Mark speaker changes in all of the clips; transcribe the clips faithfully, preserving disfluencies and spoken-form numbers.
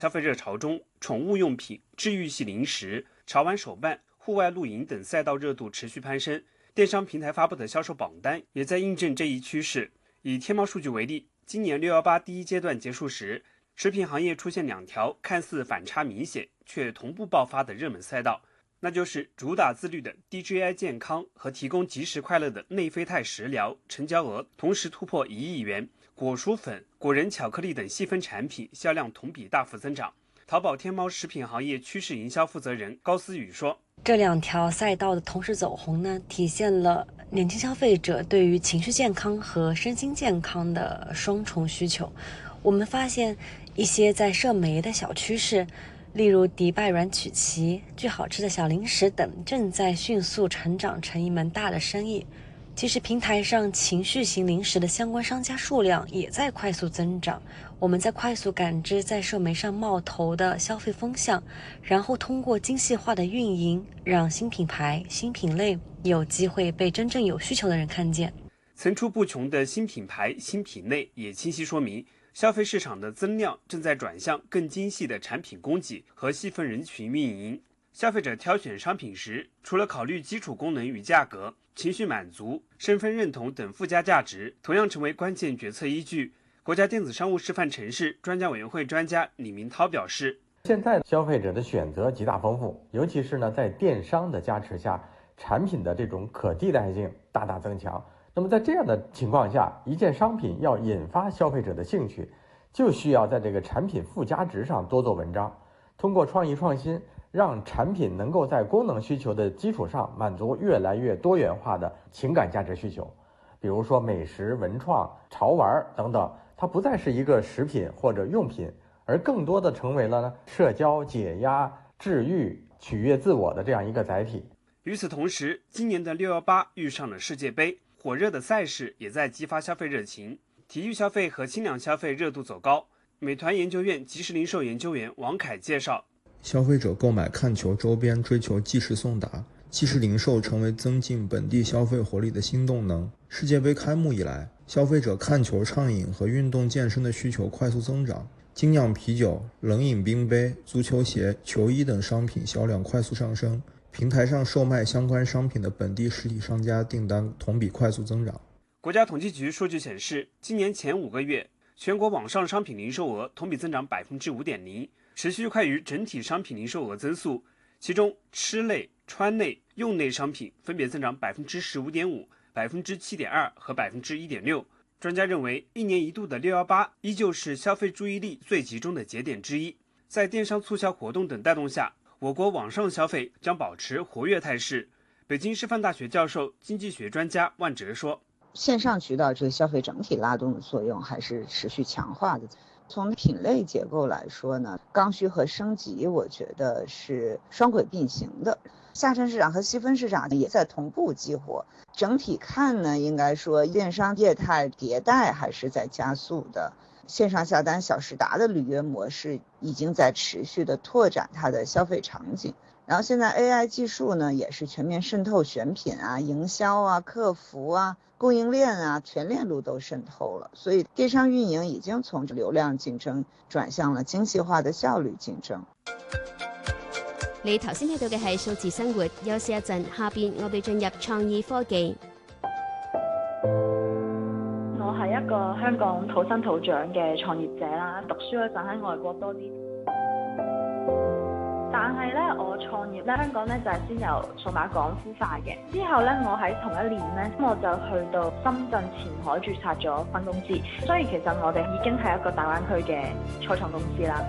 Speaker 1: 消费热潮中，宠物用品、治愈系零食、潮玩手办、户外露营等赛道热度持续攀升。电商平台发布的销售榜单也在印证这一趋势。以天猫数据为例，今年六一八第一阶段结束时，食品行业出现两条看似反差明显却同步爆发的热门赛道，那就是主打自律的 D J I 健康和提供即时快乐的内啡肽食疗，成交额同时突破一亿元。果蔬粉、果仁巧克力等细分产品销量同比大幅增长。淘宝天猫食品行业趋势营销负责人高思雨说，
Speaker 2: 这两条赛道的同时走红呢，体现了年轻消费者对于情绪健康和身心健康的双重需求。我们发现一些在社媒的小趋势，例如迪拜软曲奇、巨好吃的小零食等，正在迅速成长成一门大的生意。其实平台上情绪型零食的相关商家数量也在快速增长，我们在快速感知在社媒上冒头的消费风向，然后通过精细化的运营，让新品牌、新品类有机会被真正有需求的人看见。
Speaker 1: 层出不穷的新品牌、新品类也清晰说明，消费市场的增量正在转向更精细的产品供给和细分人群运营。消费者挑选商品时，除了考虑基础功能与价格，情绪满足、身份认同等附加价值同样成为关键决策依据。国家电子商务示范城市专家委员会专家李明涛表示，
Speaker 3: 现在消费者的选择极大丰富，尤其是呢在电商的加持下，产品的这种可替代性大大增强。那么在这样的情况下，一件商品要引发消费者的兴趣，就需要在这个产品附加值上多做文章，通过创意创新，让产品能够在功能需求的基础上满足越来越多元化的情感价值需求。比如说美食、文创、潮玩等等，它不再是一个食品或者用品，而更多的成为了呢社交、解压、治愈、取悦自我的这样一个载体。
Speaker 1: 与此同时，今年的六一八遇上了世界杯，火热的赛事也在激发消费热情，体育消费和轻量消费热度走高。美团研究院即时零售研究员王凯介绍，
Speaker 4: 消费者购买看球周边追求即时送达，即时零售成为增进本地消费活力的新动能。世界杯开幕以来，消费者看球畅饮和运动健身的需求快速增长，精酿啤酒、冷饮冰杯、足球鞋、球衣等商品销量快速上升，平台上售卖相关商品的本地实体商家订单同比快速增长。
Speaker 1: 国家统计局数据显示，今年前五个月，全国网上商品零售额同比增长 百分之五点零， 持续快于整体商品零售额增速。其中吃类、穿类、用类商品分别增长 百分之十五点五、百分之七点二 和 百分之一点六。专家认为，一年一度的六一八依旧是消费注意力最集中的节点之一。在电商促销活动等带动下，我国网上消费将保持活跃态势。北京师范大学教授、经济学专家万哲说，
Speaker 5: 线上渠道这个消费整体拉动的作用还是持续强化的。从品类结构来说呢，刚需和升级我觉得是双轨并行的，下沉市场和细分市场也在同步激活。整体看呢，应该说电商业态迭代还是在加速的，线上下单小时达的履约模式已经在持续的拓展它的消费场景。然后现在 A I 技术呢也是全面渗透选品啊、营销啊、客服啊、供应链啊，全链路都渗透了，所以电商运营已经从流量竞争轉向了精細化的效率競爭。
Speaker 6: 你頭先睇到嘅係數字生活，休息一陣，下邊我哋進入創意科技。
Speaker 7: 我係一個香港土生土長嘅創業者啦，讀書嗰陣喺外國多啲。但係咧，我創業咧，香港咧就係先由數碼港孵化嘅。之後咧，我喺同一年咧，我就去到深圳前海註冊咗分公司。所以其實我哋已經係一個大灣區嘅初創公司啦。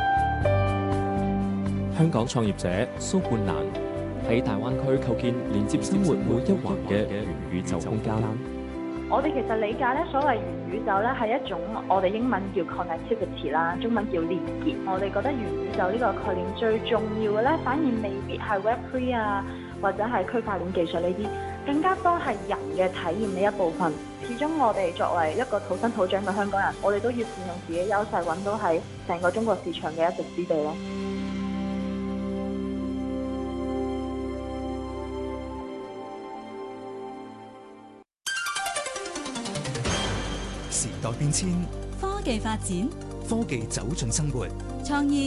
Speaker 8: 香港創業者蘇冠蘭喺大灣區構建連接生活每一環嘅元宇宙空間。
Speaker 7: 我哋其實理解咧，所謂元宇宙咧係一種我哋英文叫 connectivity 啦，中文叫連結。我哋覺得元宇宙呢個概念最重要嘅咧，反而未必係 Web 三 啊，或者係區塊鏈技術呢啲，更加多係人嘅體驗呢一部分。始終我哋作為一個土生土長嘅香港人，我哋都要善用自己優勢，揾到喺成個中國市場嘅一席之地咯。
Speaker 9: 時代變遷，
Speaker 10: 科技發展，
Speaker 9: 科技走進生活，
Speaker 10: 創意